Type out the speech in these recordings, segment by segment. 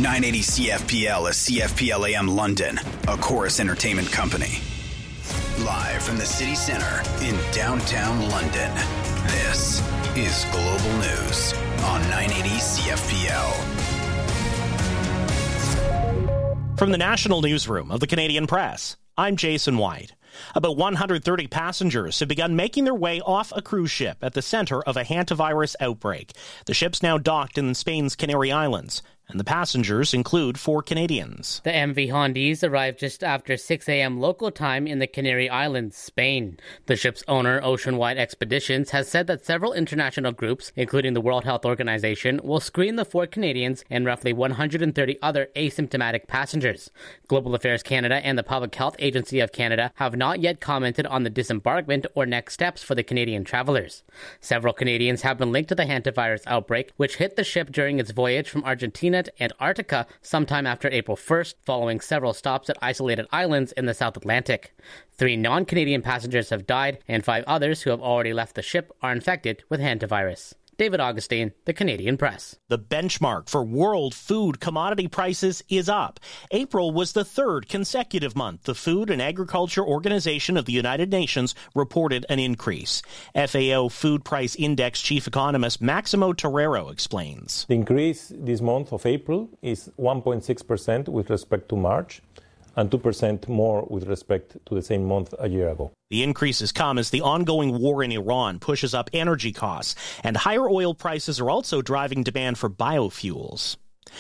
980 CFPL is CFPL AM London, a Chorus Entertainment company. Live from the city centre in downtown London, this is Global News on 980 CFPL. From the national newsroom of the Canadian Press, I'm Jason White. About 130 passengers have begun making their way off a cruise ship at the centre of a hantavirus outbreak. The ship's now docked in Spain's Canary Islands, and the passengers include 4 Canadians. The MV Hondiz arrived just after 6 a.m. local time in the Canary Islands, Spain. The ship's owner, Oceanwide Expeditions, has said that several international groups, including the World Health Organization, will screen the 4 Canadians and roughly 130 other asymptomatic passengers. Global Affairs Canada and the Public Health Agency of Canada have not yet commented on the disembarkment or next steps for the Canadian travelers. Several Canadians have been linked to the hantavirus outbreak, which hit the ship during its voyage from Argentina to Antarctica sometime after April 1st, following several stops at isolated islands in the South Atlantic. 3 non-Canadian passengers have died, and 5 others who have already left the ship are infected with hantavirus. David Augustine, The Canadian Press. The benchmark for world food commodity prices is up. April was the 3rd consecutive month the Food and Agriculture Organization of the United Nations reported an increase. FAO Food Price Index Chief Economist Maximo Torrero explains. The increase this month of April is 1.6% with respect to March, and 2% more with respect to the same month a year ago. The increases come as the ongoing war in Iran pushes up energy costs, and higher oil prices are also driving demand for biofuels.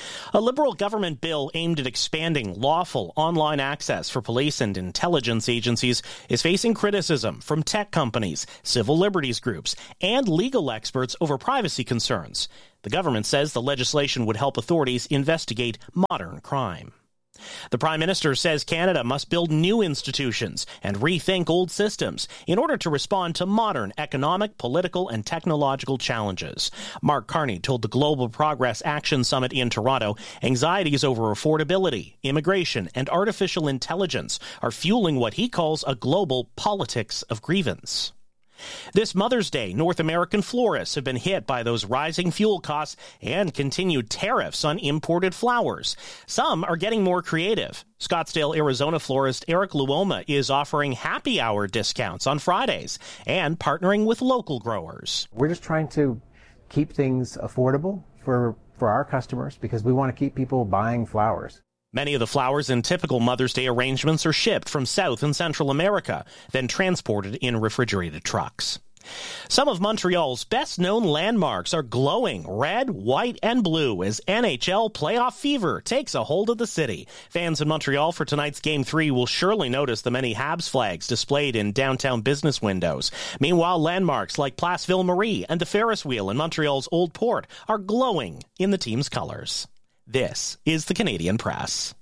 A Liberal government bill aimed at expanding lawful online access for police and intelligence agencies is facing criticism from tech companies, civil liberties groups, and legal experts over privacy concerns. The government says the legislation would help authorities investigate modern crime. The Prime Minister says Canada must build new institutions and rethink old systems in order to respond to modern economic, political, and technological challenges. Mark Carney told the Global Progress Action Summit in Toronto, anxieties over affordability, immigration, and artificial intelligence are fueling what he calls a global politics of grievance. This Mother's Day, North American florists have been hit by those rising fuel costs and continued tariffs on imported flowers. Some are getting more creative. Scottsdale, Arizona florist Eric Luoma is offering happy hour discounts on Fridays and partnering with local growers. We're just trying to keep things affordable for our customers because we want to keep people buying flowers. Many of the flowers in typical Mother's Day arrangements are shipped from South and Central America, then transported in refrigerated trucks. Some of Montreal's best-known landmarks are glowing red, white, and blue as NHL playoff fever takes a hold of the city. Fans in Montreal for tonight's Game 3 will surely notice the many Habs flags displayed in downtown business windows. Meanwhile, landmarks like Place Ville-Marie and the Ferris wheel in Montreal's Old Port are glowing in the team's colors. This is the Canadian Press.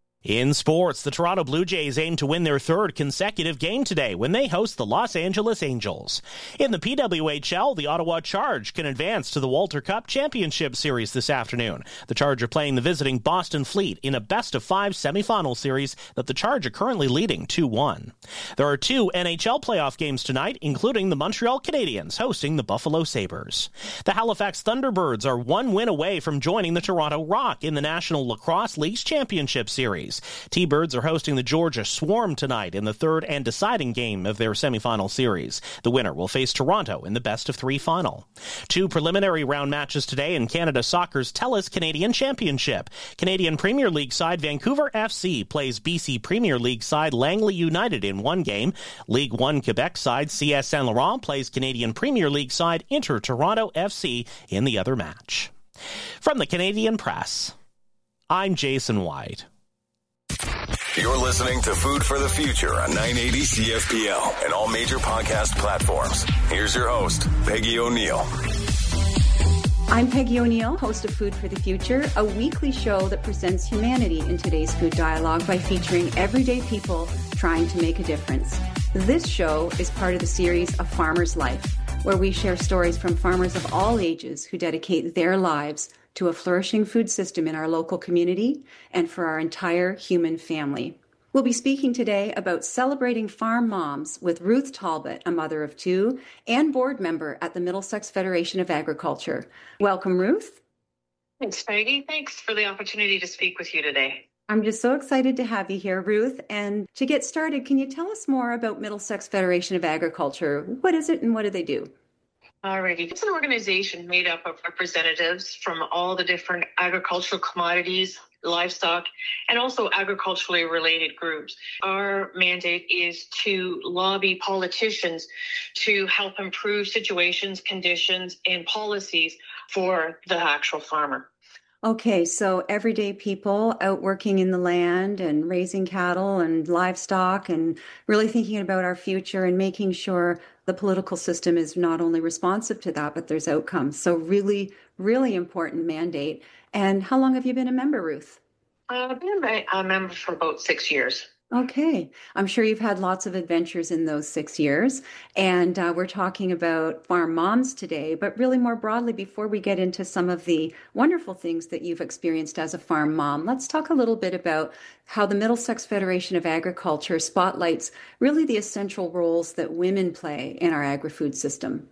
In sports, the Toronto Blue Jays aim to win their 3rd consecutive game today when they host the Los Angeles Angels. In the PWHL, the Ottawa Charge can advance to the Walter Cup Championship Series this afternoon. The Charge are playing the visiting Boston Fleet in a best-of-5 semifinal series that the Charge are currently leading 2-1. There are 2 NHL playoff games tonight, including the Montreal Canadiens hosting the Buffalo Sabres. The Halifax Thunderbirds are 1 win away from joining the Toronto Rock in the National Lacrosse League's Championship Series. T-Birds are hosting the Georgia Swarm tonight in the 3rd and deciding game of their semifinal series. The winner will face Toronto in the best-of-3 final. 2 preliminary round matches today in Canada Soccer's TELUS Canadian Championship. Canadian Premier League side Vancouver FC plays BC Premier League side Langley United in one game. League One Quebec side CS Saint Laurent plays Canadian Premier League side Inter Toronto FC in the other match. From the Canadian Press, I'm Jason White. You're listening to Food for the Future on 980 CFPL and all major podcast platforms. Here's your host, Peggy O'Neill. I'm Peggy O'Neill, host of Food for the Future, a weekly show that presents humanity in today's food dialogue by featuring everyday people trying to make a difference. This show is part of the series A Farmer's Life, where we share stories from farmers of all ages who dedicate their lives to a flourishing food system in our local community and for our entire human family. We'll be speaking today about celebrating farm moms with Ruth Talbot, a mother of 2 and board member at the Middlesex Federation of Agriculture. Welcome, Ruth. Thanks, Peggy. Thanks for the opportunity to speak with you today. I'm just so excited to have you here, Ruth. And to get started, can you tell us more about Middlesex Federation of Agriculture? What is it and what do they do? Alrighty. It's an organization made up of representatives from all the different agricultural commodities, livestock, and also agriculturally related groups. Our mandate is to lobby politicians to help improve situations, conditions, and policies for the actual farmer. Okay, so everyday people out working in the land and raising cattle and livestock and really thinking about our future and making sure the political system is not only responsive to that, but there's outcomes. So really, really important mandate. And how long have you been a member, Ruth? I've been a member for about 6 years. Okay. I'm sure you've had lots of adventures in those 6 years. And we're talking about farm moms today, but really more broadly, before we get into some of the wonderful things that you've experienced as a farm mom, let's talk a little bit about how the Middlesex Federation of Agriculture spotlights really the essential roles that women play in our agri-food system.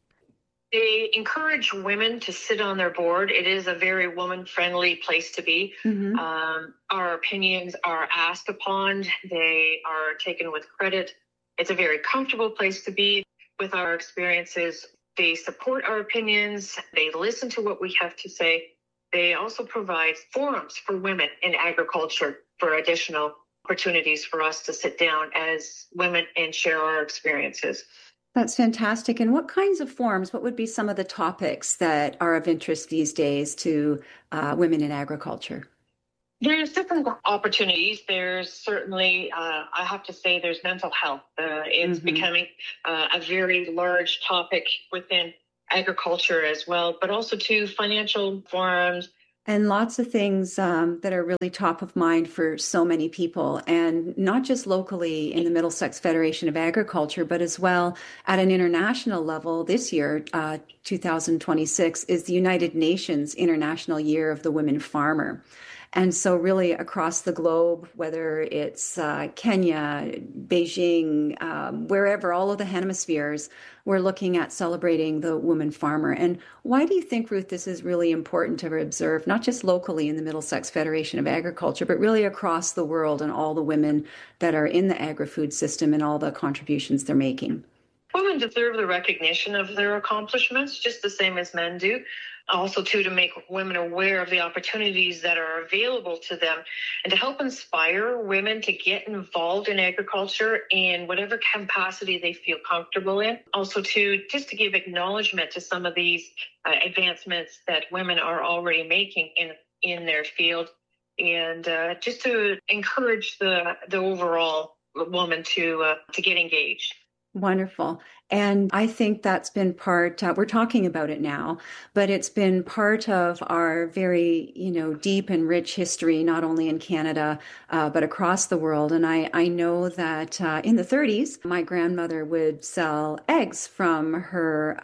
They encourage women to sit on their board. It is a very woman-friendly place to be. Mm-hmm. Our opinions are asked upon. They are taken with credit. It's a very comfortable place to be. With our experiences, they support our opinions. They listen to what we have to say. They also provide forums for women in agriculture for additional opportunities for us to sit down as women and share our experiences. That's fantastic. And what kinds of forums, what would be some of the topics that are of interest these days to women in agriculture? There's different opportunities. There's certainly, I have to say, there's mental health. It's becoming a very large topic within agriculture as well, but also to financial forums. And lots of things that are really top of mind for so many people, and not just locally in the Middlesex Federation of Agriculture, but as well at an international level. This year, 2026, is the United Nations International Year of the Women Farmer. And so really across the globe, whether it's Kenya, Beijing, wherever, all of the hemispheres, we're looking at celebrating the woman farmer. And why do you think, Ruth, this is really important to observe, not just locally in the Middlesex Federation of Agriculture, but really across the world and all the women that are in the agri-food system and all the contributions they're making? Women deserve the recognition of their accomplishments, just the same as men do. Also, too, to make women aware of the opportunities that are available to them and to help inspire women to get involved in agriculture in whatever capacity they feel comfortable in. Also, too, just to give acknowledgement to some of these advancements that women are already making in their field, and just to encourage the overall woman to get engaged. Wonderful. And I think that's been part, we're talking about it now, but it's been part of our very, deep and rich history, not only in Canada, but across the world. And I know that in the 30s, my grandmother would sell eggs from her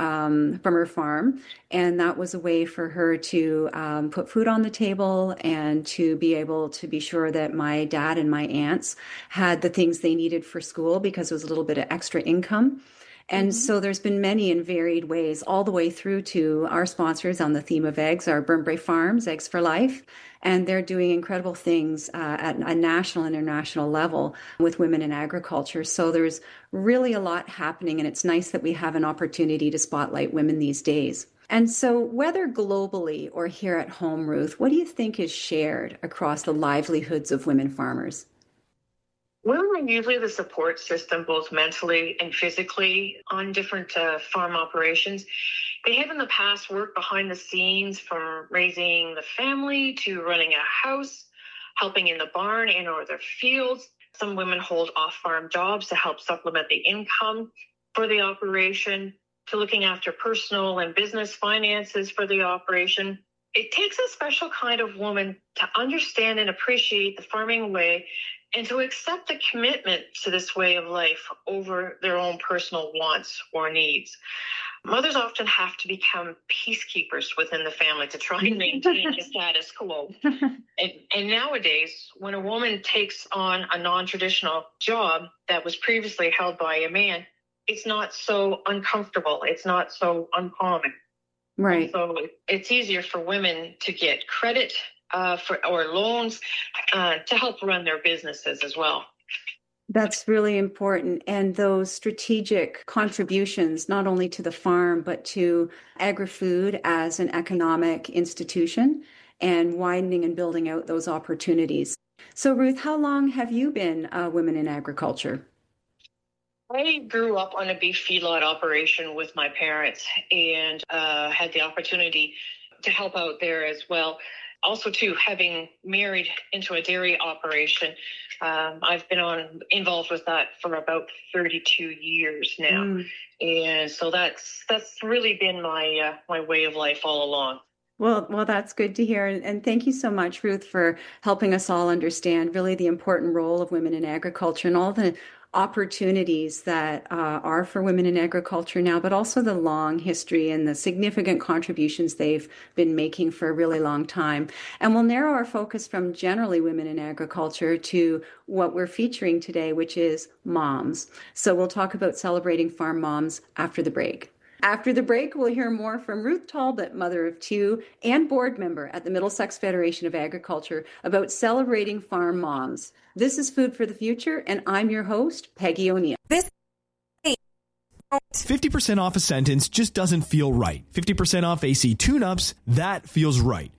farm. And that was a way for her to put food on the table and to be able to be sure that my dad and my aunts had the things they needed for school, because it was a little bit of extra income. And so there's been many and varied ways, all the way through to our sponsors on the theme of eggs, our Burnbrae Farms, Eggs for Life. And they're doing incredible things at a national and international level with women in agriculture. So there's really a lot happening, and it's nice that we have an opportunity to spotlight women these days. And so whether globally or here at home, Ruth, what do you think is shared across the livelihoods of women farmers? Women are usually the support system, both mentally and physically, on different farm operations. They have in the past worked behind the scenes, from raising the family to running a house, helping in the barn and or their fields. Some women hold off-farm jobs to help supplement the income for the operation, to looking after personal and business finances for the operation. It takes a special kind of woman to understand and appreciate the farming way and to accept the commitment to this way of life over their own personal wants or needs. Mothers often have to become peacekeepers within the family to try and maintain the status quo. And nowadays, when a woman takes on a non-traditional job that was previously held by a man, it's not so uncomfortable. It's not so uncommon. Right. So it's easier for women to get credit or loans to help run their businesses as well. That's really important. And those strategic contributions, not only to the farm, but to agri-food as an economic institution, and widening and building out those opportunities. So, Ruth, how long have you been Women in Agriculture? I grew up on a beef feedlot operation with my parents and had the opportunity to help out there as well. Also, too, having married into a dairy operation, I've been involved with that for about 32 years now. And so that's really been my way of life all along. Well, that's good to hear. And thank you so much, Ruth, for helping us all understand really the important role of women in agriculture and all the opportunities that are for women in agriculture now, but also the long history and the significant contributions they've been making for a really long time. And we'll narrow our focus from generally women in agriculture to what we're featuring today, which is moms. So we'll talk about celebrating farm moms after the break. After the break, we'll hear more from Ruth Talbot, mother of two and board member at the Middlesex Federation of Agriculture, about celebrating farm moms. This is Food for the Future, and I'm your host, Peggy O'Neill. 50% off a sentence just doesn't feel right. 50% off AC tune-ups, that feels right.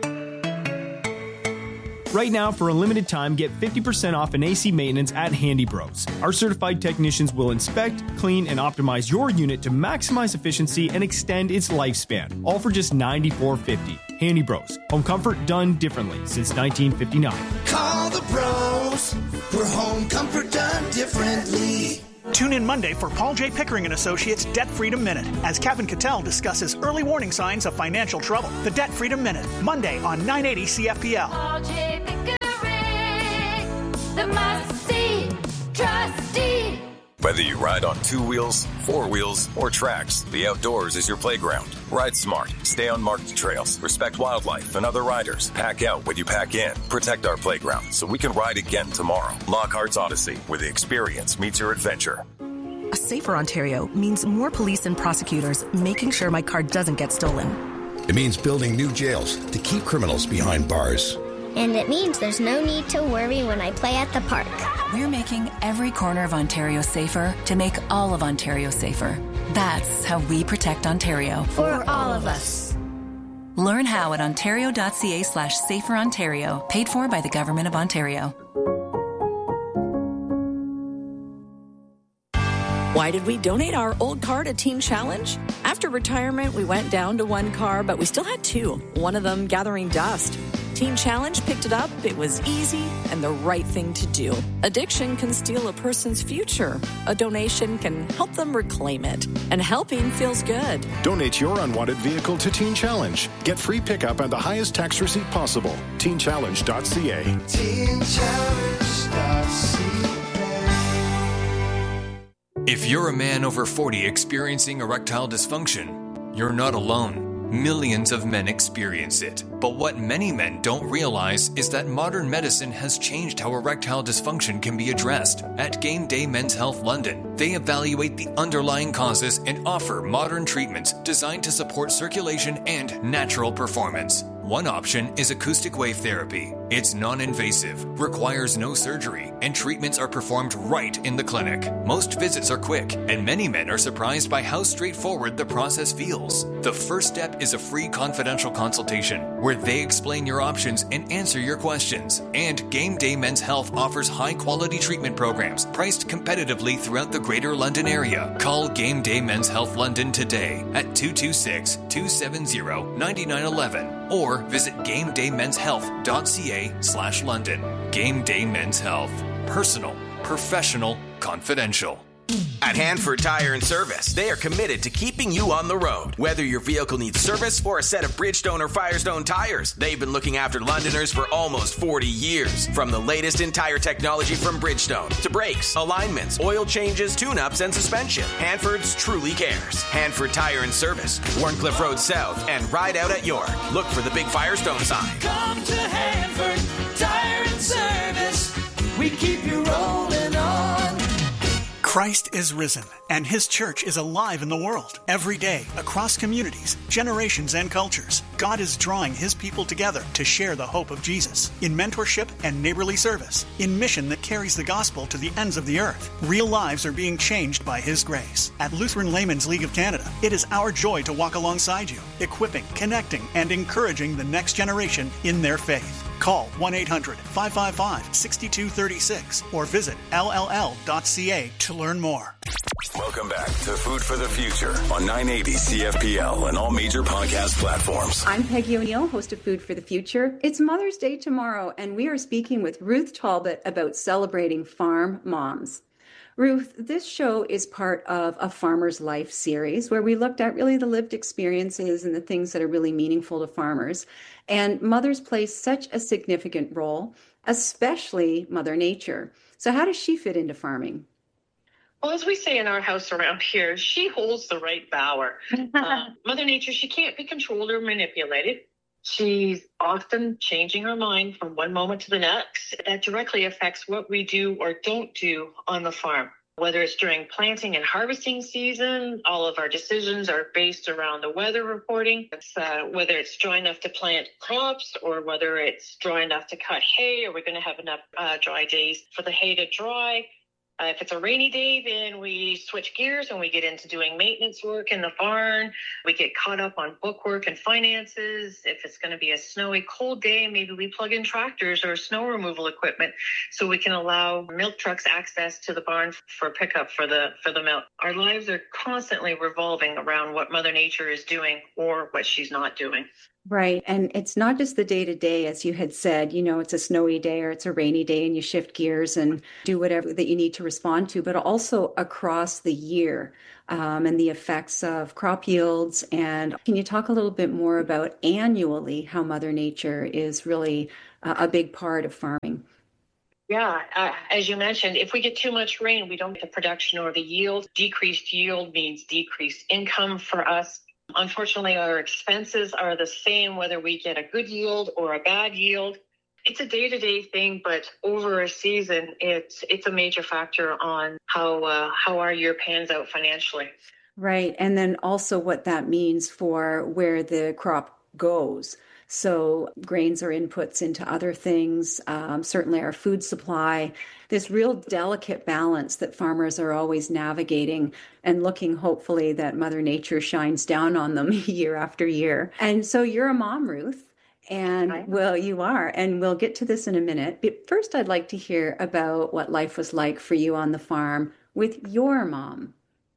Right now, for a limited time, get 50% off an AC maintenance at Handy Bros. Our certified technicians will inspect, clean, and optimize your unit to maximize efficiency and extend its lifespan, all for just $94.50. Handy Bros. Home comfort done differently since 1959. Call the bros for home comfort done differently. Tune in Monday for Paul J. Pickering & Associates Debt Freedom Minute as Kevin Cattell discusses early warning signs of financial trouble. The Debt Freedom Minute, Monday on 980 CFPL. Paul J. Pickering, the must-see trustee. Whether you ride on 2 wheels, 4 wheels, or tracks, the outdoors is your playground. Ride smart, stay on marked trails, respect wildlife and other riders. Pack out what you pack in. Protect our playground so we can ride again tomorrow. Lockhart's Odyssey, where the experience meets your adventure. A safer Ontario means more police and prosecutors making sure my car doesn't get stolen. It means building new jails to keep criminals behind bars. And it means there's no need to worry when I play at the park. We're making every corner of Ontario safer to make all of Ontario safer. That's how we protect Ontario. For all of us. Learn how at ontario.ca/saferontario, paid for by the Government of Ontario. Why did we donate our old car to Teen Challenge? After retirement, we went down to 1 car, but we still had 2, one of them gathering dust. Teen Challenge picked it up, it was easy, and the right thing to do. Addiction can steal a person's future. A donation can help them reclaim it. And helping feels good. Donate your unwanted vehicle to Teen Challenge. Get free pickup and the highest tax receipt possible. TeenChallenge.ca. TeenChallenge.ca. If you're a man over 40 experiencing erectile dysfunction, you're not alone. Millions of men experience it. But what many men don't realize is that modern medicine has changed how erectile dysfunction can be addressed. At Game Day Men's Health London, they evaluate the underlying causes and offer modern treatments designed to support circulation and natural performance. One option is acoustic wave therapy. It's non-invasive, requires no surgery, and treatments are performed right in the clinic. Most visits are quick, and many men are surprised by how straightforward the process feels. The first step is a free confidential consultation, where they explain your options and answer your questions. And Game Day Men's Health offers high-quality treatment programs priced competitively throughout the Greater London area. Call Game Day Men's Health London today at 226-270-9911 or visit GameDayMen'sHealth.ca/London. Game Day Men's Health. Personal, professional, confidential. At Hanford Tire and Service, they are committed to keeping you on the road. Whether your vehicle needs service or a set of Bridgestone or Firestone tires, they've been looking after Londoners for almost 40 years. From the latest in tire technology from Bridgestone to brakes, alignments, oil changes, tune-ups, and suspension, Hanford's truly cares. Hanford Tire and Service, Warncliffe Road South, and Ride Out at York. Look for the big Firestone sign. Come to Hanford Tire and Service. We keep you rolling on. Christ is risen, and his church is alive in the world. Every day, across communities, generations, and cultures, God is drawing his people together to share the hope of Jesus in mentorship and neighborly service, in mission that carries the gospel to the ends of the earth. Real lives are being changed by his grace. At Lutheran Laymen's League of Canada, it is our joy to walk alongside you, equipping, connecting, and encouraging the next generation in their faith. Call 1-800-555-6236 or visit lll.ca to learn more. Welcome back to Food for the Future on 980 CFPL and all major podcast platforms. I'm Peggy O'Neill, host of Food for the Future. It's Mother's Day tomorrow, and we are speaking with Ruth Talbot about celebrating farm moms. Ruth, this show is part of a Farmer's Life series where we looked at really the lived experiences and the things that are really meaningful to farmers. And mothers play such a significant role, especially Mother Nature. So how does she fit into farming? Well, as we say in our house around here, she holds the right bower. Mother Nature, she can't be controlled or manipulated. She's often changing her mind from one moment to the next. That directly affects what we do or don't do on the farm. Whether it's during planting and harvesting season, all of our decisions are based around the weather reporting. Whether it's dry enough to plant crops or whether it's dry enough to cut hay, or we're going to have enough dry days for the hay to dry. If it's a rainy day, then we switch gears and we get into doing maintenance work in the barn. We get caught up on bookwork and finances. If it's going to be a snowy, cold day, maybe we plug in tractors or snow removal equipment so we can allow milk trucks access to the barn for pickup for the milk. Our lives are constantly revolving around what Mother Nature is doing or what she's not doing. Right. And it's not just the day to day, as you had said, it's a snowy day or it's a rainy day and you shift gears and do whatever that you need to respond to, but also across the year and the effects of crop yields. And can you talk a little bit more about annually how Mother Nature is really a big part of farming? Yeah, as you mentioned, if we get too much rain, we don't get the production or the yield. Decreased yield means decreased income for us. Unfortunately, our expenses are the same whether we get a good yield or a bad yield. It's a day-to-day thing, but over a season, it's a major factor on how our year pans out financially. Right. And then also what that means for where the crop goes. So grains are inputs into other things, certainly our food supply, this real delicate balance that farmers are always navigating and looking hopefully that Mother Nature shines down on them year after year. And so you're a mom, Ruth, and well, you are, and we'll get to this in a minute. But first, I'd like to hear about what life was like for you on the farm with your mom.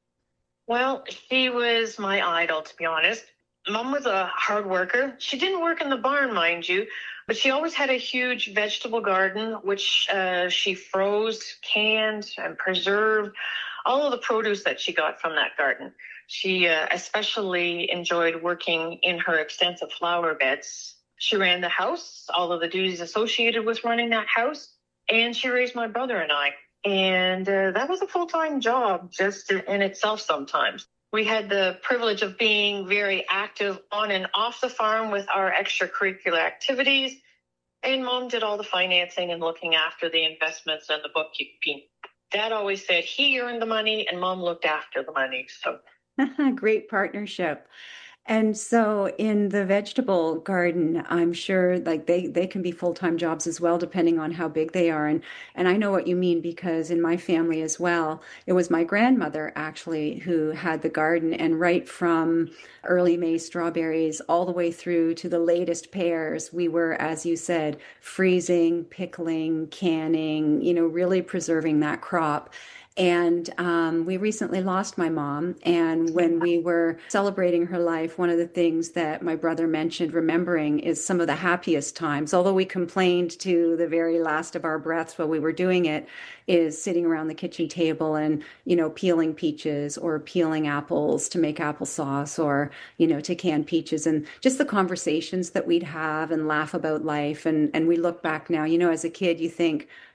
Well, she was my idol, to be honest. Mom was a hard worker. She didn't work in the barn, mind you, but she always had a huge vegetable garden, which she froze, canned, and preserved all of the produce that she got from that garden. She especially enjoyed working in her extensive flower beds. She ran the house, all of the duties associated with running that house, and she raised my brother and I. And that was a full-time job just in itself sometimes. We had the privilege of being very active on and off the farm with our extracurricular activities. And Mom did all the financing and looking after the investments and the bookkeeping. Dad always said he earned the money and Mom looked after the money. So great partnership. And so in the vegetable garden, I'm sure like they can be full-time jobs as well, depending on how big they are. And I know what you mean, because in my family as well, it was my grandmother actually who had the garden, and right from early May strawberries all the way through to the latest pears, we were, as you said, freezing, pickling, canning, really preserving that crop. And we recently lost my mom. And when we were celebrating her life, one of the things that my brother mentioned remembering is some of the happiest times, although we complained to the very last of our breaths while we were doing it, is sitting around the kitchen table and, peeling peaches or peeling apples to make applesauce or, to can peaches, and just the conversations that we'd have and laugh about life. And we look back now, as a kid, you think,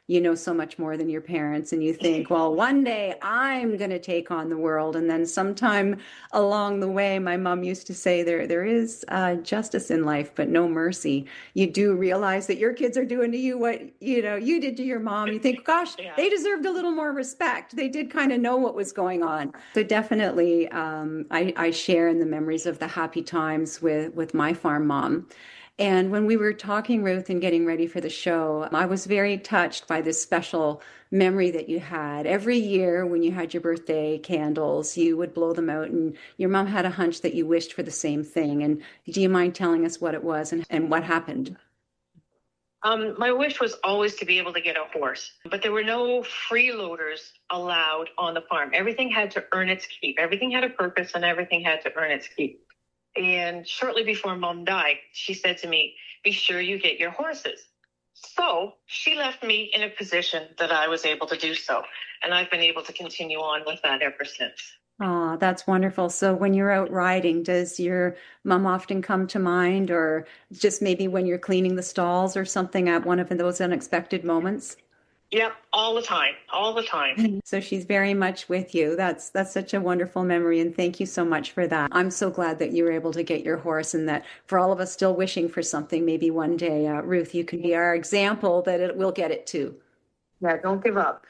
you know so much more than your parents, and you think, well, one day I'm going to take on the world. And then sometime along the way, my mom used to say there is justice in life, but no mercy. You do realize that your kids are doing to you what, you did to your mom. You think, gosh, they deserved a little more respect. They did kind of know what was going on. So definitely, I share in the memories of the happy times with my farm mom. And when we were talking, Ruth, and getting ready for the show, I was very touched by this special memory that you had. Every year when you had your birthday candles, you would blow them out, and your mom had a hunch that you wished for the same thing. And do you mind telling us what it was and what happened? My wish was always to be able to get a horse, but there were no freeloaders allowed on the farm. Everything had to earn its keep. Everything had a purpose, and everything had to earn its keep. And shortly before Mom died, she said to me, be sure you get your horses. So she left me in a position that I was able to do so. And I've been able to continue on with that ever since. Oh, that's wonderful. So when you're out riding, does your mom often come to mind, or just maybe when you're cleaning the stalls or something at one of those unexpected moments? Yep, all the time. So she's very much with you. That's such a wonderful memory, and thank you so much for that. I'm so glad that you were able to get your horse, and that for all of us still wishing for something, maybe one day, Ruth, you can be our example that we'll get it too. Yeah, don't give up.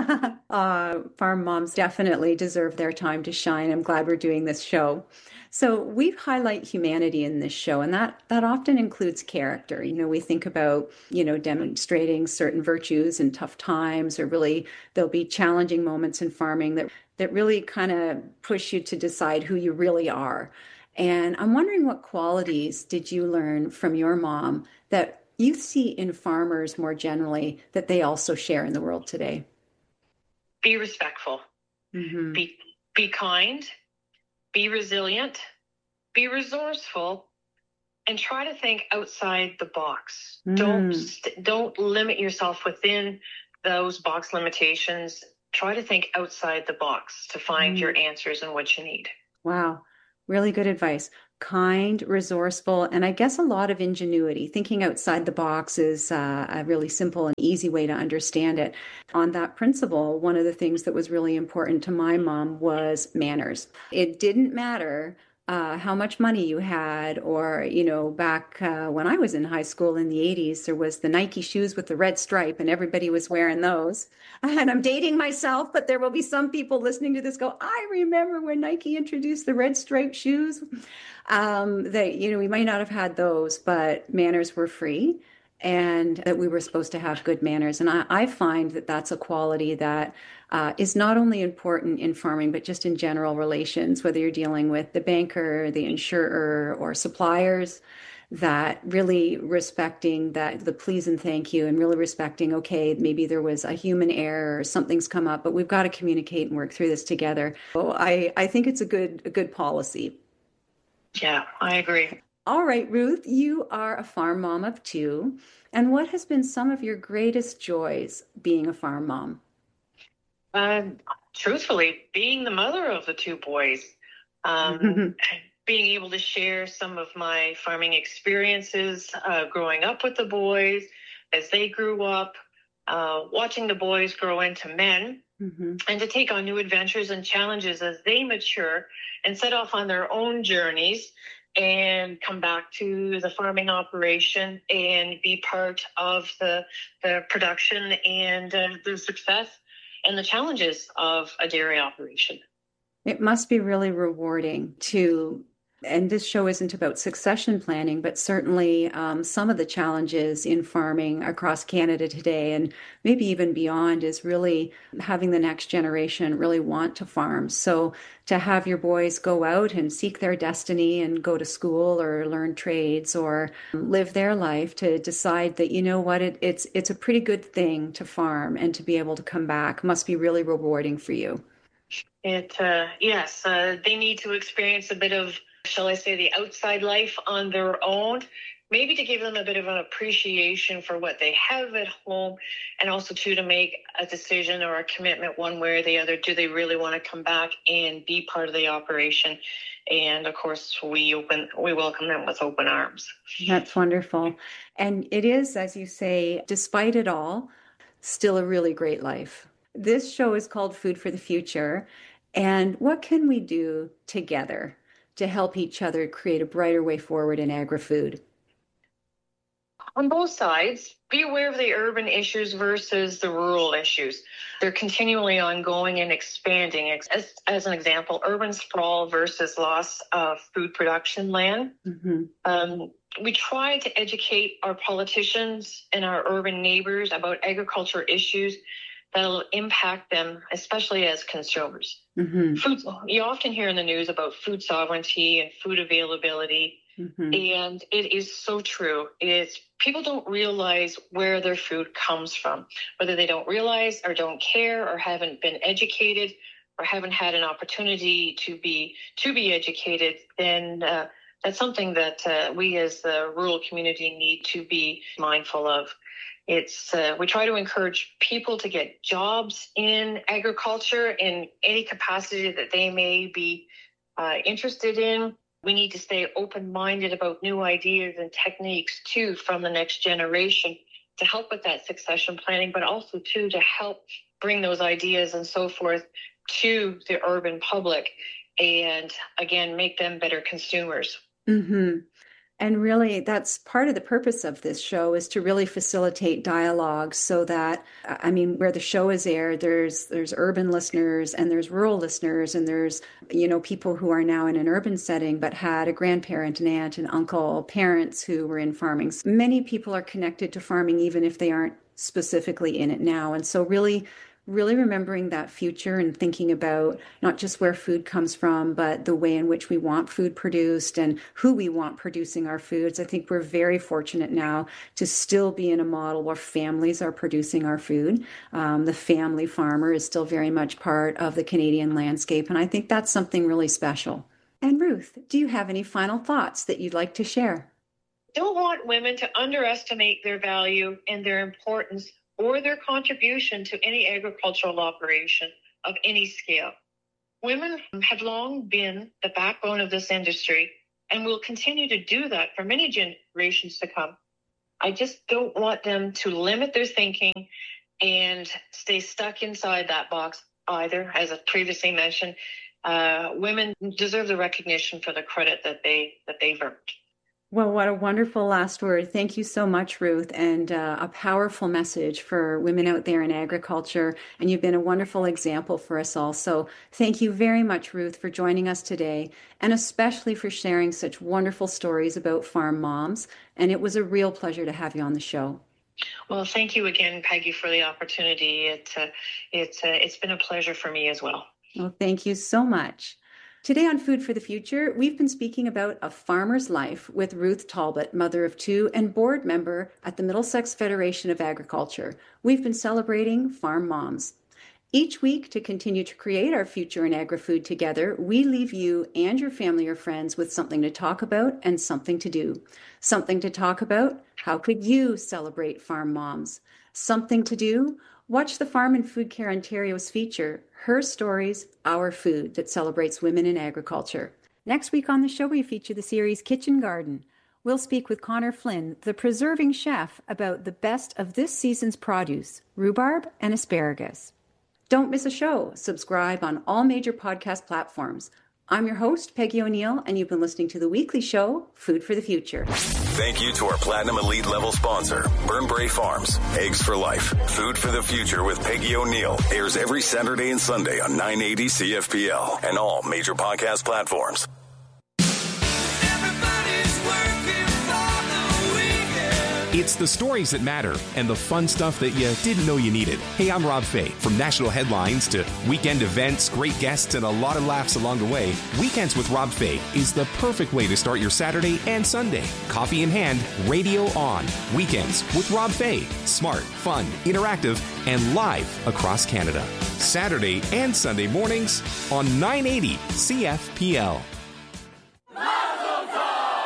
Farm moms definitely deserve their time to shine. I'm glad we're doing this show. So we highlight humanity in this show, and that often includes character. We think about, demonstrating certain virtues in tough times, or really there'll be challenging moments in farming that really kind of push you to decide who you really are. And I'm wondering, what qualities did you learn from your mom that you see in farmers more generally that they also share in the world today? Be respectful. Mm-hmm. Be kind. Be resilient, be resourceful, and try to think outside the box. Don't limit yourself within those box limitations. Try to think outside the box to find your answers and what you need. Wow, really good advice. Kind, resourceful, and I guess a lot of ingenuity. Thinking outside the box is a really simple and easy way to understand it. On that principle, one of the things that was really important to my mom was manners. It didn't matter how much money you had, or, back when I was in high school in the 80s, there was the Nike shoes with the red stripe, and everybody was wearing those. And I'm dating myself, but there will be some people listening to this go, I remember when Nike introduced the red striped shoes. We might not have had those, but manners were free, and that we were supposed to have good manners. And I find that that's a quality that is not only important in farming, but just in general relations, whether you're dealing with the banker, the insurer, or suppliers, that really respecting the please and thank you, and really respecting, okay, maybe there was a human error or something's come up, but we've got to communicate and work through this together. So I think it's a good policy. Yeah, I agree. All right, Ruth, you are a farm mom of two. And what has been some of your greatest joys being a farm mom? Truthfully, being the mother of the two boys, being able to share some of my farming experiences, growing up with the boys as they grew up, watching the boys grow into men, and to take on new adventures and challenges as they mature and set off on their own journeys, and come back to the farming operation and be part of the production and the success and the challenges of a dairy operation. It must be really rewarding to, and this show isn't about succession planning, but certainly some of the challenges in farming across Canada today, and maybe even beyond, is really having the next generation really want to farm. So to have your boys go out and seek their destiny and go to school or learn trades or live their life, to decide that, you know what, it's a pretty good thing to farm, and to be able to come back must be really rewarding for you. Yes, they need to experience a bit of, shall I say, the outside life on their own, maybe to give them a bit of an appreciation for what they have at home, and also to make a decision or a commitment one way or the other. Do they really want to come back and be part of the operation? And of course, we welcome them with open arms. That's wonderful. And it is, as you say, despite it all, still a really great life. This show is called Food for the Future. And what can we do together to help each other create a brighter way forward in agri-food? On both sides, be aware of the urban issues versus the rural issues. They're continually ongoing and expanding. As an example, urban sprawl versus loss of food production land. We try to educate our politicians and our urban neighbors about agriculture issues that'll impact them, especially as consumers. Food, you often hear in the news about food sovereignty and food availability. And it is so true. People don't realize where their food comes from, whether they don't realize or don't care or haven't been educated or haven't had an opportunity to be educated. Then that's something that we as the rural community need to be mindful of. We try to encourage people to get jobs in agriculture in any capacity that they may be interested in. We need to stay open-minded about new ideas and techniques, too, from the next generation to help with that succession planning, but also, too, to help bring those ideas and so forth to the urban public and, again, make them better consumers. And really, that's part of the purpose of this show, is to really facilitate dialogue so that, where the show is aired, there's urban listeners and there's rural listeners and there's, people who are now in an urban setting but had a grandparent, an aunt, an uncle, parents who were in farming. Many people are connected to farming even if they aren't specifically in it now. And so really remembering that future and thinking about not just where food comes from, but the way in which we want food produced and who we want producing our foods. I think we're very fortunate now to still be in a model where families are producing our food. The family farmer is still very much part of the Canadian landscape, and I think that's something really special. And Ruth, do you have any final thoughts that you'd like to share? Don't want women to underestimate their value and their importance or their contribution to any agricultural operation of any scale. Women have long been the backbone of this industry and will continue to do that for many generations to come. I just don't want them to limit their thinking and stay stuck inside that box either. As I previously mentioned, women deserve the recognition for the credit that they've earned. Well, what a wonderful last word. Thank you so much, Ruth, and a powerful message for women out there in agriculture. And you've been a wonderful example for us all. So thank you very much, Ruth, for joining us today, and especially for sharing such wonderful stories about farm moms. And it was a real pleasure to have you on the show. Well, thank you again, Peggy, for the opportunity. It's been a pleasure for me as well. Well, thank you so much. Today on Food for the Future, we've been speaking about a farmer's life with Ruth Talbot, mother of two and board member at the Middlesex Federation of Agriculture. We've been celebrating farm moms. Each week, to continue to create our future in agri-food together, we leave you and your family or friends with something to talk about and something to do. Something to talk about: how could you celebrate farm moms? Something to do: watch the Farm and Food Care Ontario's feature, Her Stories, Our Food, that celebrates women in agriculture. Next week on the show, we feature the series Kitchen Garden. We'll speak with Connor Flynn, the preserving chef, about the best of this season's produce, rhubarb and asparagus. Don't miss a show. Subscribe on all major podcast platforms. I'm your host, Peggy O'Neill, and you've been listening to the weekly show, Food for the Future. Thank you to our Platinum Elite level sponsor, Burnbrae Farms. Eggs for Life. Food for the Future with Peggy O'Neill airs every Saturday and Sunday on 980 CFPL and all major podcast platforms. It's the stories that matter and the fun stuff that you didn't know you needed. Hey, I'm Rob Fay. From national headlines to weekend events, great guests, and a lot of laughs along the way, Weekends with Rob Fay is the perfect way to start your Saturday and Sunday. Coffee in hand, radio on. Weekends with Rob Fay. Smart, fun, interactive, and live across Canada. Saturday and Sunday mornings on 980 CFPL.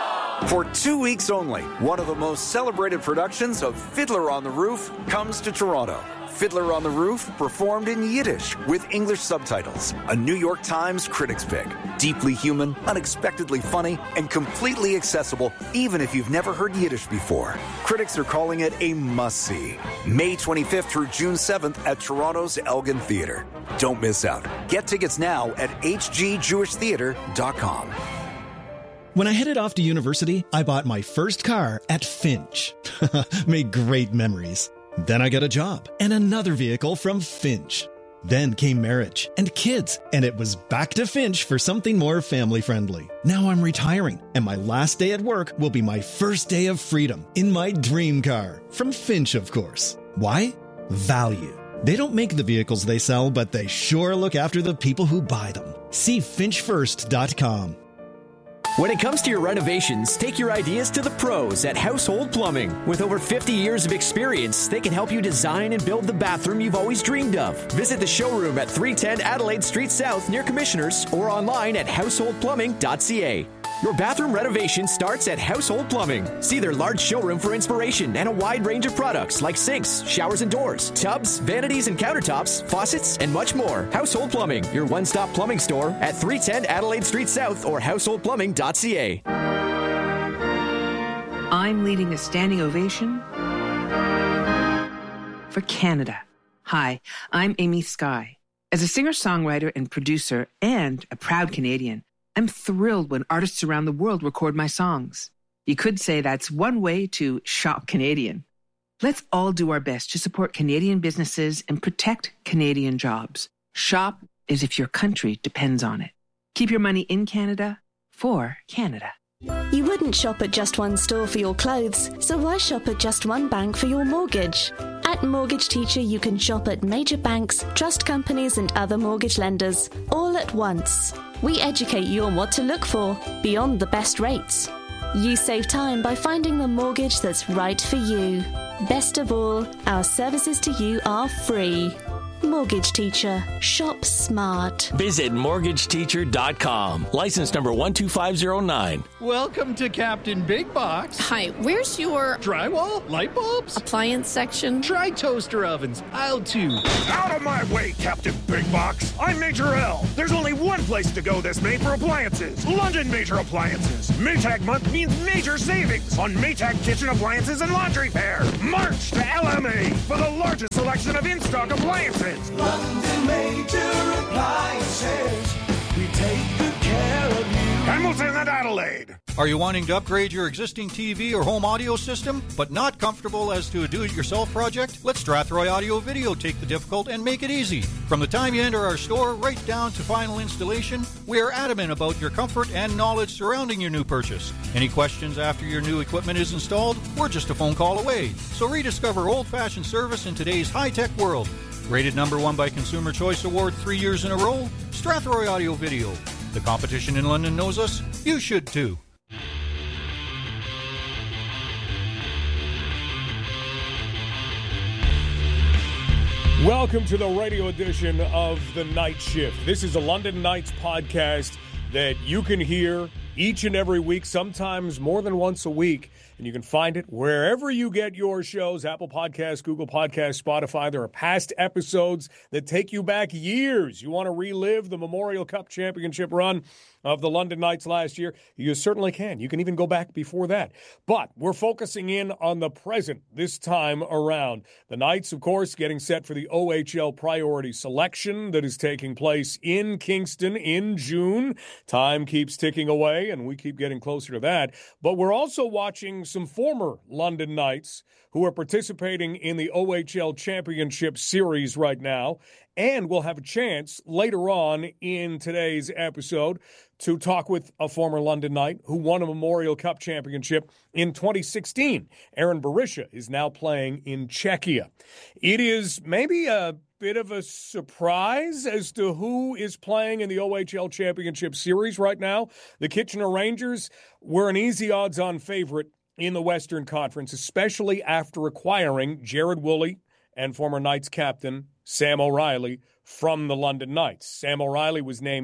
For 2 weeks only, one of the most celebrated productions of Fiddler on the Roof comes to Toronto. Fiddler on the Roof performed in Yiddish with English subtitles. A New York Times critics pick. Deeply human, unexpectedly funny, and completely accessible even if you've never heard Yiddish before. Critics are calling it a must-see. May 25th through June 7th at Toronto's Elgin Theatre. Don't miss out. Get tickets now at hgjewishtheatre.com. When I headed off to university, I bought my first car at Finch. Made great memories. Then I got a job and another vehicle from Finch. Then came marriage and kids, and it was back to Finch for something more family-friendly. Now I'm retiring, and my last day at work will be my first day of freedom in my dream car. From Finch, of course. Why? Value. They don't make the vehicles they sell, but they sure look after the people who buy them. See finchfirst.com. When it comes to your renovations, take your ideas to the pros at Household Plumbing. With over 50 years of experience, they can help you design and build the bathroom you've always dreamed of. Visit the showroom at 310 Adelaide Street South near Commissioners or online at householdplumbing.ca. Your bathroom renovation starts at Household Plumbing. See their large showroom for inspiration and a wide range of products like sinks, showers and doors, tubs, vanities and countertops, faucets, and much more. Household Plumbing, your one-stop plumbing store at 310 Adelaide Street South or householdplumbing.ca. I'm leading a standing ovation for Canada. Hi, I'm Amy Skye. As a singer-songwriter and producer and a proud Canadian, I'm thrilled when artists around the world record my songs. You could say that's one way to shop Canadian. Let's all do our best to support Canadian businesses and protect Canadian jobs. Shop as if your country depends on it. Keep your money in Canada for Canada. You wouldn't shop at just one store for your clothes, so why shop at just one bank for your mortgage? At Mortgage Teacher, you can shop at major banks, trust companies, and other mortgage lenders, all at once. We educate you on what to look for, beyond the best rates. You save time by finding the mortgage that's right for you. Best of all, our services to you are free. Mortgage Teacher. Shop smart. Visit mortgageteacher.com. License number 12509. Welcome to Captain Big Box. Hi, where's your drywall, light bulbs, appliance section? Try toaster ovens. Aisle 2. Out of my way, Captain Big Box. I'm Major L. There's only one place to go this May for appliances. London Major Appliances. Maytag month means major savings on Maytag kitchen appliances and laundry pair. March to LMA for the largest selection of in-stock appliances. London Major Appliances. We take good care of you. Hamilton and Adelaide. Are you wanting to upgrade your existing TV or home audio system, but not comfortable as to a do-it-yourself project? Let Strathroy Audio Video take the difficult and make it easy. From the time you enter our store right down to final installation, we are adamant about your comfort and knowledge surrounding your new purchase. Any questions after your new equipment is installed? We're just a phone call away. So rediscover old-fashioned service in today's high-tech world. Rated #1 by Consumer Choice Award 3 years in a row, Strathroy Audio Video. The competition in London knows us. You should too. Welcome to the radio edition of The Night Shift. This is a London Knights podcast that you can hear each and every week, sometimes more than once a week. And you can find it wherever you get your shows, Apple Podcasts, Google Podcasts, Spotify. There are past episodes that take you back years. You want to relive the Memorial Cup championship run of the London Knights last year? You certainly can. You can even go back before that. But we're focusing in on the present this time around. The Knights, of course, getting set for the OHL priority selection that is taking place in Kingston in June. Time keeps ticking away, and we keep getting closer to that. But we're also watching some former London Knights who are participating in the OHL Championship Series right now. And we'll have a chance later on in today's episode to talk with a former London Knight who won a Memorial Cup championship in 2016. Aaron Berisha is now playing in Czechia. It is maybe a bit of a surprise as to who is playing in the OHL Championship Series right now. The Kitchener Rangers were an easy odds-on favorite in the Western Conference, especially after acquiring Jared Woolley and former Knights captain Sam O'Reilly from the London Knights. Sam O'Reilly was named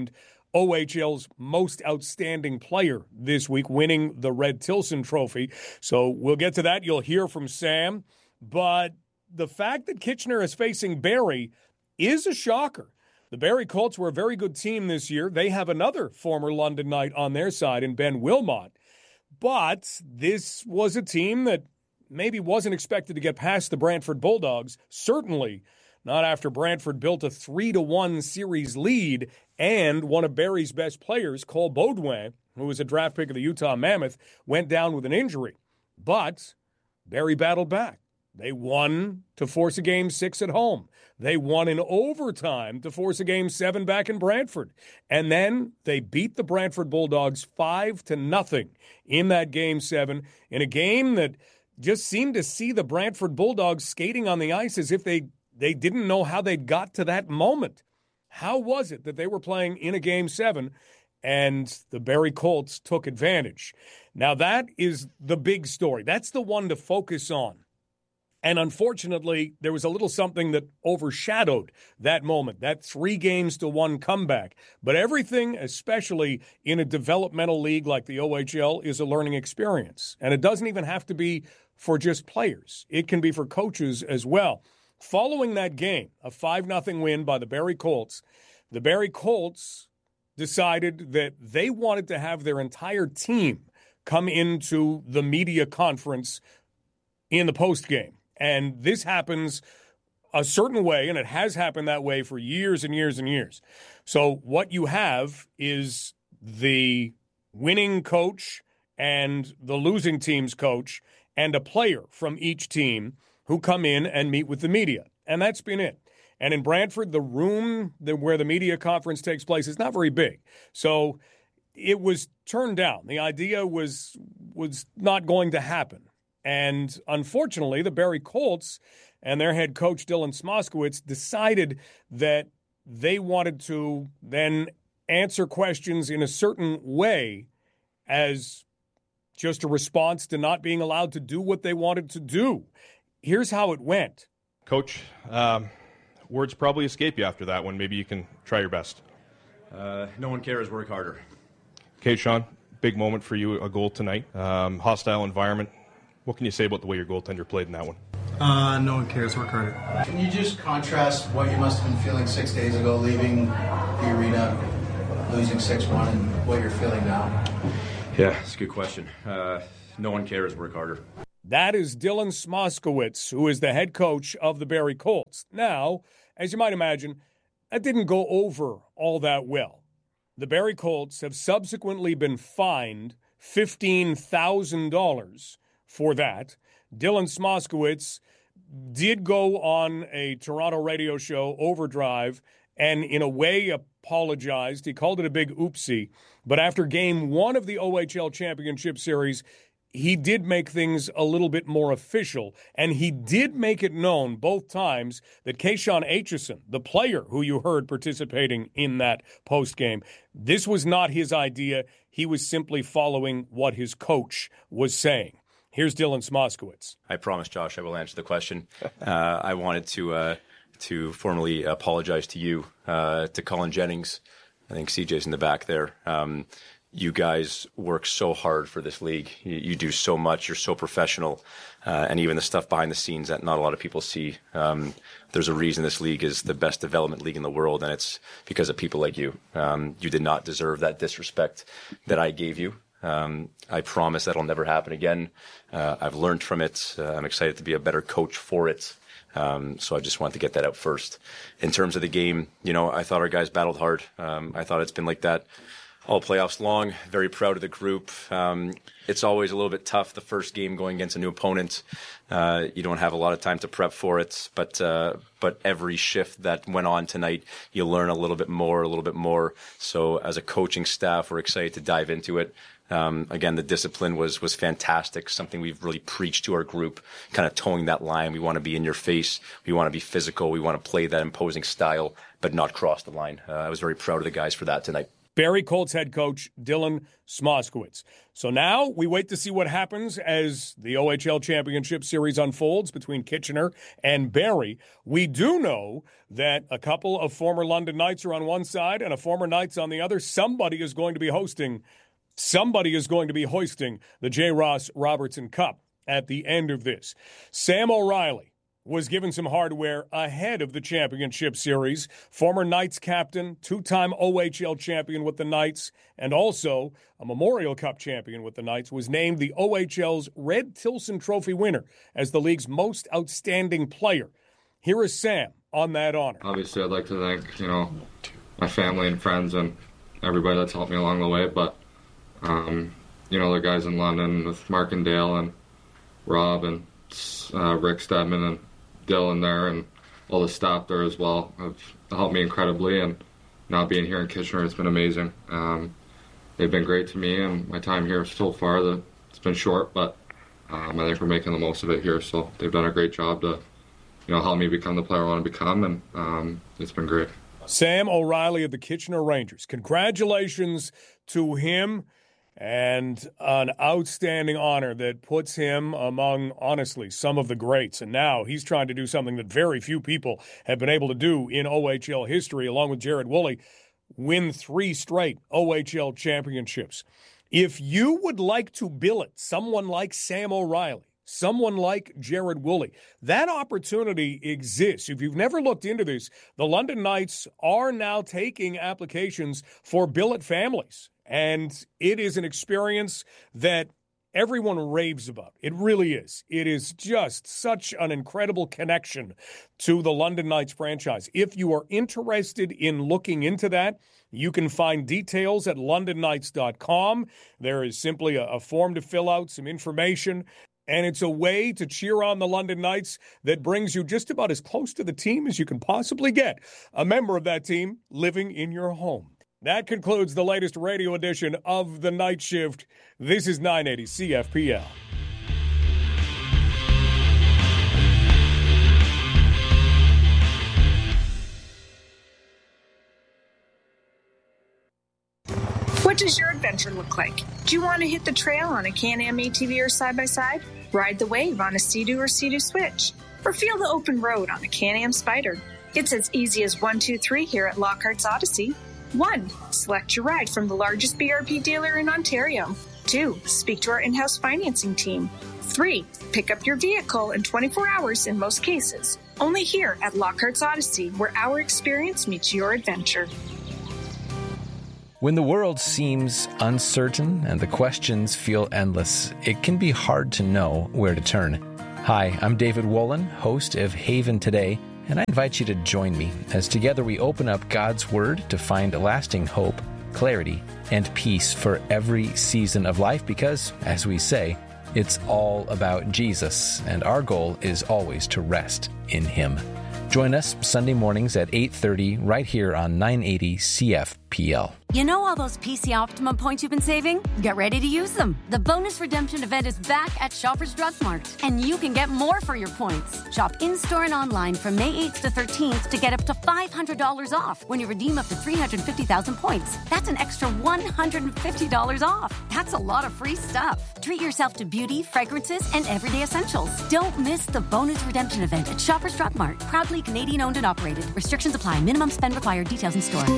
OHL's most outstanding player this week, winning the Red Tilson Trophy. So we'll get to that. You'll hear from Sam. But the fact that Kitchener is facing Barrie is a shocker. The Barrie Colts were a very good team this year. They have another former London Knight on their side in Ben Wilmot. But this was a team that maybe wasn't expected to get past the Brantford Bulldogs. Certainly not after Brantford built a 3-1 series lead, and one of Barrie's best players, Cole Baudouin, who was a draft pick of the Utah Mammoth, went down with an injury. But Barrie battled back. They won to force a Game 6 at home. They won in overtime to force a Game 7 back in Brantford. And then they beat the Brantford Bulldogs 5-0 in that Game 7 in a game that just seemed to see the Brantford Bulldogs skating on the ice as if they didn't know how they'd got to that moment. How was it that they were playing in a Game 7 and the Barrie Colts took advantage? Now, that is the big story. That's the one to focus on. And unfortunately, there was a little something that overshadowed that moment, that 3-1 comeback. But everything, especially in a developmental league like the OHL, is a learning experience. And it doesn't even have to be for just players. It can be for coaches as well. Following that game, a 5-0 win by the Barrie Colts decided that they wanted to have their entire team come into the media conference in the postgame. And this happens a certain way, and it has happened that way for years and years and years. So what you have is the winning coach and the losing team's coach and a player from each team who come in and meet with the media. And that's been it. And in Brantford, the room where the media conference takes place is not very big. So it was turned down. The idea was not going to happen. And unfortunately, the Barrie Colts and their head coach, Dylan Smoskowitz, decided that they wanted to then answer questions in a certain way as just a response to not being allowed to do what they wanted to do. Here's how it went. Coach, words probably escape you after that one. Maybe you can try your best. No one cares. Work harder. Okay, Sean, big moment for you, a goal tonight. Hostile environment. What can you say about the way your goaltender played in that one? No one cares. Work harder. Can you just contrast what you must have been feeling 6 days ago, leaving the arena, losing 6-1, and what you're feeling now? Yeah, that's a good question. No one cares. Work harder. That is Dylan Smoskowitz, who is the head coach of the Barrie Colts. Now, as you might imagine, that didn't go over all that well. The Barrie Colts have subsequently been fined $15,000 for that. Dylan Smoskowitz did go on a Toronto radio show, Overdrive, and in a way apologized. He called it a big oopsie. But after Game 1 of the OHL Championship Series, he did make things a little bit more official, and he did make it known both times that Keishon Aitchison, the player who you heard participating in that postgame, this was not his idea. He was simply following what his coach was saying. Here's Dylan Smoskowitz. I promise, Josh, I will answer the question. I wanted to formally apologize to you, to Colin Jennings. I think CJ's in the back there. You guys work so hard for this league. You do so much. You're so professional. And even the stuff behind the scenes that not a lot of people see. There's a reason this league is the best development league in the world, and it's because of people like you. You did not deserve that disrespect that I gave you. I promise that'll never happen again. I've learned from it. I'm excited to be a better coach for it. So I just wanted to get that out first. In terms of the game, I thought our guys battled hard. I thought it's been like that all playoffs long. Very proud of the group. It's always a little bit tough, the first game going against a new opponent. You don't have a lot of time to prep for it, but every shift that went on tonight, you learn a little bit more. So as a coaching staff, we're excited to dive into it. Again, the discipline was fantastic, something we've really preached to our group, kind of towing that line. We want to be in your face. We want to be physical. We want to play that imposing style, but not cross the line. I was very proud of the guys for that tonight. Barrie Colts head coach Dylan Smoskowitz. So now we wait to see what happens as the OHL Championship Series unfolds between Kitchener and Barrie. We do know that a couple of former London Knights are on one side and a former Knights on the other. Somebody is going to be hoisting the J. Ross Robertson Cup at the end of this. Sam O'Reilly was given some hardware ahead of the championship series. Former Knights captain, two-time OHL champion with the Knights, and also a Memorial Cup champion with the Knights, was named the OHL's Red Tilson Trophy winner as the league's most outstanding player. Here is Sam on that honor. Obviously, I'd like to thank, my family and friends and everybody that's helped me along the way, but, the guys in London with Mark and Dale and Rob and Rick Stedman and Dylan there and all the staff there as well have helped me incredibly, and now being here in Kitchener, it's been amazing. They've been great to me, and my time here so far, it's been short, but I think we're making the most of it here, so they've done a great job to help me become the player I want to become, and it's been great. Sam O'Reilly of the Kitchener Rangers. Congratulations to him, and an outstanding honor that puts him among, honestly, some of the greats. And now he's trying to do something that very few people have been able to do in OHL history, along with Jared Woolley, win 3 straight OHL championships. If you would like to billet someone like Sam O'Reilly, someone like Jared Woolley, that opportunity exists. If you've never looked into this, the London Knights are now taking applications for billet families. And it is an experience that everyone raves about. It really is. It is just such an incredible connection to the London Knights franchise. If you are interested in looking into that, you can find details at londonnights.com. There is simply a form to fill out, some information, and it's a way to cheer on the London Knights that brings you just about as close to the team as you can possibly get. A member of that team living in your home. That concludes the latest radio edition of The Night Shift. This is 980 CFPL. What does your adventure look like? Do you want to hit the trail on a Can-Am ATV or side-by-side? Ride the wave on a Sea-Doo or Sea-Doo Switch? Or feel the open road on a Can-Am Spyder? It's as easy as 1, 2, 3 here at Lockhart's Odyssey. 1. Select your ride from the largest BRP dealer in Ontario. 2. Speak to our in-house financing team. 3. Pick up your vehicle in 24 hours in most cases. Only here at Lockhart's Odyssey, where our experience meets your adventure. When the world seems uncertain and the questions feel endless, it can be hard to know where to turn. Hi, I'm David Wolin, host of Haven Today, and I invite you to join me as together we open up God's Word to find lasting hope, clarity, and peace for every season of life because, as we say, it's all about Jesus, and our goal is always to rest in Him. Join us Sunday mornings at 8:30 right here on 980 CFPL. You know all those PC Optimum points you've been saving? Get ready to use them. The bonus redemption event is back at Shoppers Drug Mart, and you can get more for your points. Shop in-store and online from May 8th to 13th to get up to $500 off when you redeem up to 350,000 points. That's an extra $150 off. That's a lot of free stuff. Treat yourself to beauty, fragrances, and everyday essentials. Don't miss the bonus redemption event at Shoppers Drug Mart. Proudly Canadian owned and operated. Restrictions apply. Minimum spend required. Details in store.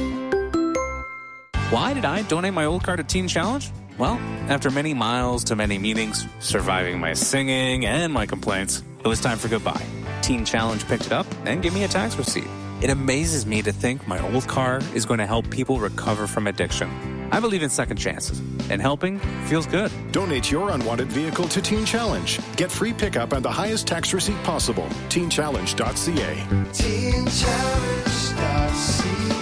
Why did I donate my old car to Teen Challenge? Well, after many miles to many meetings, surviving my singing and my complaints, it was time for goodbye. Teen Challenge picked it up and gave me a tax receipt. It amazes me to think my old car is going to help people recover from addiction. I believe in second chances, and helping feels good. Donate your unwanted vehicle to Teen Challenge. Get free pickup and the highest tax receipt possible. TeenChallenge.ca. TeenChallenge.ca.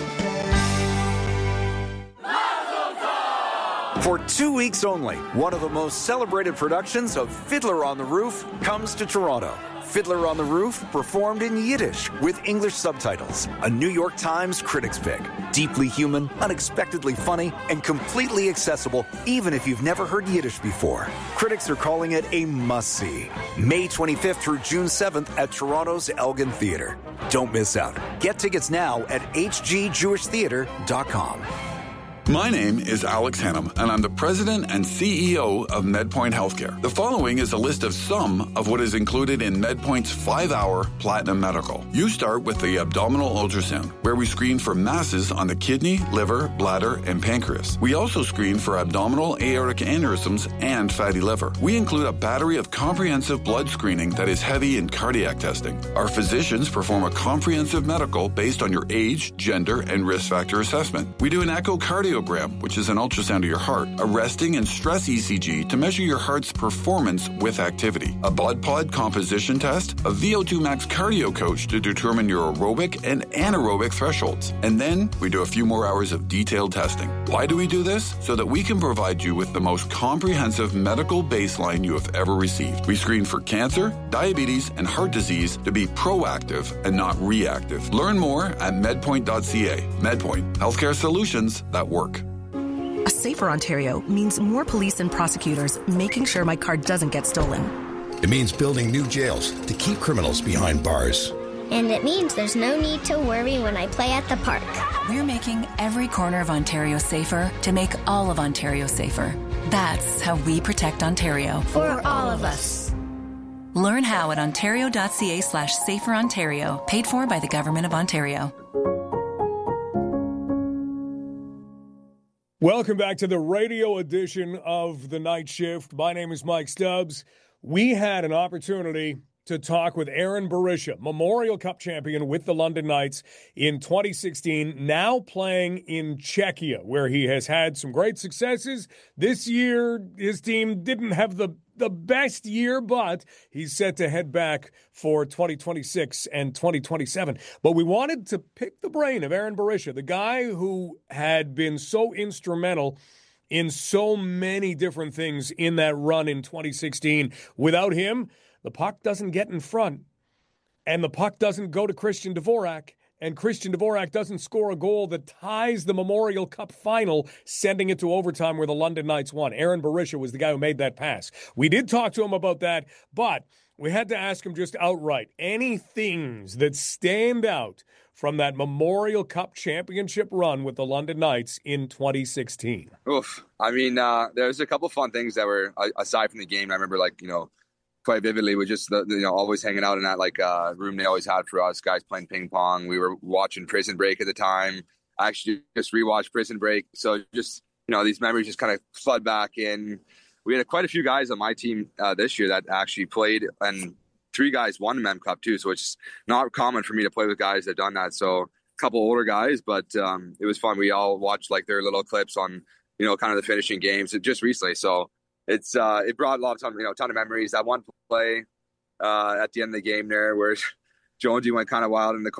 For 2 weeks only, one of the most celebrated productions of Fiddler on the Roof comes to Toronto. Fiddler on the Roof, performed in Yiddish with English subtitles. A New York Times critics pick. Deeply human, unexpectedly funny, and completely accessible, even if you've never heard Yiddish before. Critics are calling it a must-see. May 25th through June 7th at Toronto's Elgin Theatre. Don't miss out. Get tickets now at hgjewishtheatre.com. My name is Alex Hannum, and I'm the president and CEO of MedPoint Healthcare. The following is a list of some of what is included in MedPoint's 5-hour Platinum Medical. You start with the abdominal ultrasound, where we screen for masses on the kidney, liver, bladder, and pancreas. We also screen for abdominal aortic aneurysms and fatty liver. We include a battery of comprehensive blood screening that is heavy in cardiac testing. Our physicians perform a comprehensive medical based on your age, gender, and risk factor assessment. We do an echocardiogram, which is an ultrasound of your heart, a resting and stress ECG to measure your heart's performance with activity, a blood pod composition test, a VO2 max cardio coach to determine your aerobic and anaerobic thresholds. And then we do a few more hours of detailed testing. Why do we do this? So that we can provide you with the most comprehensive medical baseline you have ever received. We screen for cancer, diabetes, and heart disease to be proactive and not reactive. Learn more at medpoint.ca. MedPoint, healthcare solutions that work. A safer Ontario means more police and prosecutors making sure my car doesn't get stolen. It means building new jails to keep criminals behind bars. And it means there's no need to worry when I play at the park. We're making every corner of Ontario safer to make all of Ontario safer. That's how we protect Ontario. For all of us. Learn how at ontario.ca/saferontario, paid for by the Government of Ontario. Welcome back to the radio edition of The Night Shift. My name is Mike Stubbs. We had an opportunity to talk with Aaron Berisha, Memorial Cup champion with the London Knights in 2016, now playing in Czechia, where he has had some great successes. This year, his team didn't have the best year, but he's set to head back for 2026 and 2027. But we wanted to pick the brain of Aaron Berisha, the guy who had been so instrumental in so many different things in that run in 2016. Without him, the puck doesn't get in front, and the puck doesn't go to Christian Dvorak, and Christian Dvorak doesn't score a goal that ties the Memorial Cup final, sending it to overtime where the London Knights won. Aaron Berisha was the guy who made that pass. We did talk to him about that, but we had to ask him just outright, any things that stand out from that Memorial Cup championship run with the London Knights in 2016? Oof. I mean, there's a couple fun things that were, aside from the game, I remember, quite vividly, with just always hanging out in that room they always had for us, guys playing ping pong. We were watching Prison Break at the time. I actually just rewatched Prison Break, so just these memories just kind of flood back in. We had quite a few guys on my team this year that actually played, and 3 guys won the Mem Cup too. So it's not common for me to play with guys that done that. So a couple older guys, but it was fun. We all watched their little clips on kind of the finishing games just recently. So. It brought a lot of ton of memories. That one play at the end of the game there where Jonesy went kind of wild in the corner.